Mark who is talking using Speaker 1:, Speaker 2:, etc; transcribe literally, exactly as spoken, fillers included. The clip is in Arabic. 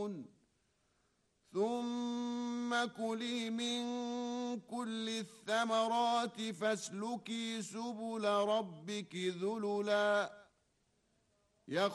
Speaker 1: يعلمون ثم كلي من كل الثمرات فاسلكي سبل ربك ذللا